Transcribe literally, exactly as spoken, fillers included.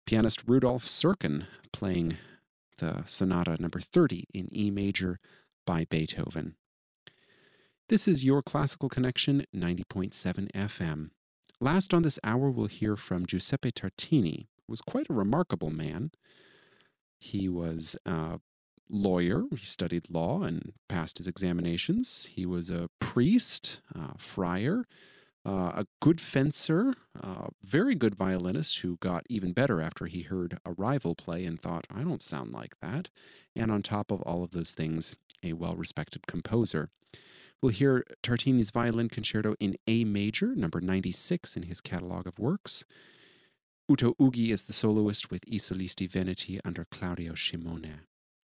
Pianist Rudolf Serkin playing the Sonata number thirty in E major by Beethoven. This is Your Classical Connection, ninety point seven F M. Last on this hour, we'll hear from Giuseppe Tartini, who was quite a remarkable man. He was a lawyer. He studied law and passed his examinations. He was a priest, a friar, uh, a good fencer, a very good violinist who got even better after he heard a rival play and thought, I don't sound like that. And on top of all of those things, a well-respected composer. We'll hear Tartini's Violin Concerto in A major, number ninety-six in his catalog of works. Uto Ughi is the soloist with I Solisti Veneti under Claudio Scimone.